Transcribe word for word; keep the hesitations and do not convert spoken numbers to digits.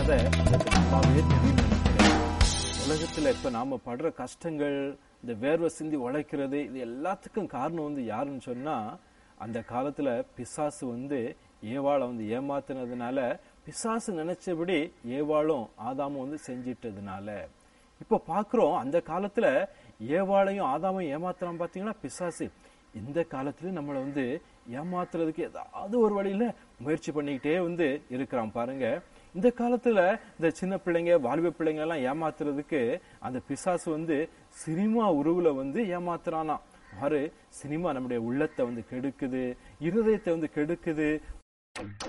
அதை அதுக்கு நல்லாவே தெரியும் நினைக்கிறேன். உலகத்துல இப்ப நாம படுற கஷ்டங்கள், இந்த வேர்வை சிந்தி உழைக்கிறது, இது எல்லாத்துக்கும் காரணம் வந்து யாருன்னு சொன்னா, அந்த காலத்துல பிசாசு வந்து ஏவாளை வந்து ஏமாத்தினதுனால, பிசாசு நினைச்சபடி ஏவாளும் ஆதாமும் வந்து செஞ்சிட்டதுனால. இப்ப பாக்குறோம் அந்த காலத்துல ஏவாளையும் ஆதாமையும் ஏமாத்துறான் பாத்தீங்கன்னா பிசாசு. இந்த காலத்துலயும் நம்மளை வந்து ஏமாத்துறதுக்கு ஏதாவது ஒரு வழியில முயற்சி பண்ணிக்கிட்டே வந்து இருக்கிறான் பாருங்க. இந்த காலத்துல இந்த சின்ன பிள்ளைங்க, வாலிப பிள்ளைங்க எல்லாம் ஏமாத்துறதுக்கு அந்த பிசாசு வந்து சினிமா உருவுல வந்து ஏமாத்துறானா. பாரு, சினிமா நம்முடைய உள்ளத்தை வந்து கெடுக்குது, இருதயத்தை வந்து கெடுக்குது.